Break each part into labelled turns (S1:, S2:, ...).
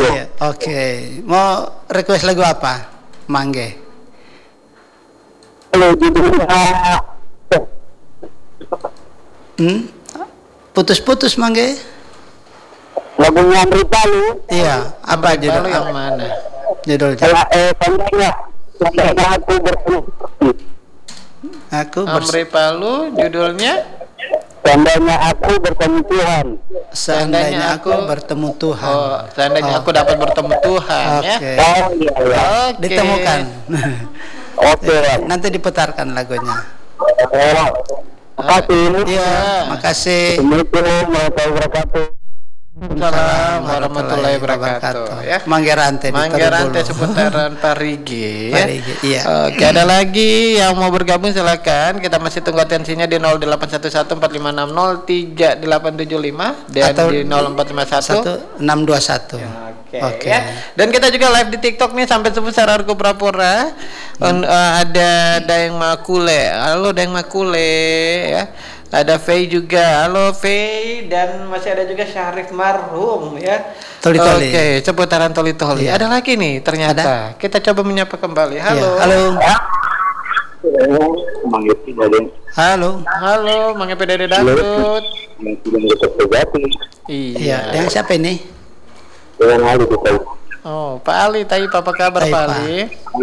S1: Iya, oke. Mau request lagu apa, Mangge?
S2: Kalau judulnya
S1: Putus-putus, Mangge?
S2: lagunya Amri Palu.
S1: Iya, apa
S3: Amri
S1: judul?
S3: Palu yang mana?
S1: Judulnya?
S2: Tandanya aku bertemu.
S1: Aku
S3: Amri Palu judulnya
S2: Tandanya aku bertemu Tuhan.
S1: seandainya aku bertemu Tuhan.
S3: Oh, seandainya aku dapat bertemu Tuhan ya.
S1: Oke.
S2: Oh iya ya.
S3: Oke.
S1: Ditemukan.
S2: Oke.
S1: Nanti diputarkan lagunya.
S2: Makasih.
S1: Iya, makasih.
S2: Assalamualaikum warahmatullahi wabarakatuh.
S3: Assalamualaikum warahmatullahi wabarakatuh ya.
S1: Mangge Rante di
S3: Mangge Rante
S1: Terubulu.
S3: seputaran Parigi ya.
S1: Parigi, iya.
S3: Oke, ada lagi yang mau bergabung silakan. Kita masih tunggu atensinya di 081145603875 dan
S1: Atau
S3: di 0451
S1: 1621.
S3: Oke. Ya. Dan kita juga live di TikTok nih sampai subuh secara Argo Prapura. Ada Dayang Makule. Halo Dayang Makule ya. Ada Faye juga. Halo Faye, dan masih ada juga Syarif Marhum ya.
S1: Toli-toli.
S3: Oke, seputaran toli-toli.
S1: Iya.
S3: Ada lagi nih ternyata. Kita coba menyapa kembali.
S1: Iya.
S3: Halo.
S1: Halo. Halo.
S3: Halo, Mang Epi dari Dangdut.
S1: Iya, yang siapa ini?
S3: Oh, Pak Ali, apa kabar
S1: Baik,
S3: Pak
S1: Pak.
S3: Ali?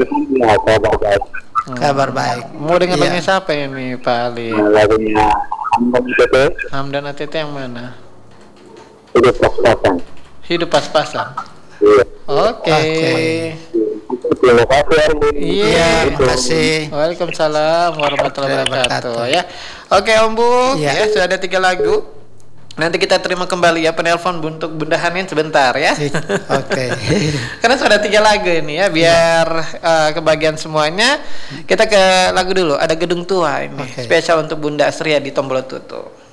S1: Kabar baik.
S3: Mau dengar
S1: Iya.
S3: lagunya siapa ini Pak Ali?
S2: Lagunya
S3: Hamdan ATT yang mana?
S2: Hidup pas-pasan.
S3: Hidup pas-pasan.
S2: Iya.
S3: Oke.
S2: Terima kasih Armin.
S3: Iya.
S1: Terima kasih.
S3: Waalaikumsalam warahmatullahi wabarakatuh ya. Oke Om Bu,
S1: Iya.
S3: ya sudah ada 3 lagu. Nanti kita terima kembali ya penelpon untuk Bunda Hanin sebentar ya.
S1: Oke.
S3: Karena sudah 3 lagu ini ya, biar kebagian semuanya. Kita ke lagu dulu. Ada Gedung Tua ini,
S1: Oke.
S3: spesial untuk Bunda Asria di Tombol Tutu.